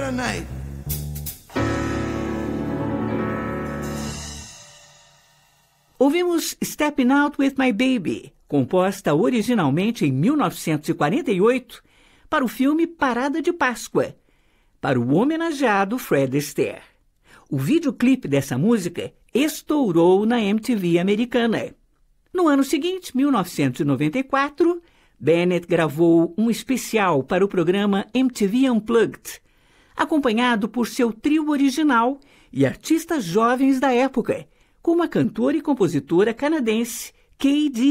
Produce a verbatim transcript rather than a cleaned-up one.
a night. Ouvimos Stepping Out with My Baby, composta originalmente em mil novecentos e quarenta e oito para o filme Parada de Páscoa, para o homenageado Fred Astaire. O videoclipe dessa música estourou na M T V americana. No ano seguinte, mil novecentos e noventa e quatro, Bennett gravou um especial para o programa M T V Unplugged, acompanhado por seu trio original e artistas jovens da época, como a cantora e compositora canadense K D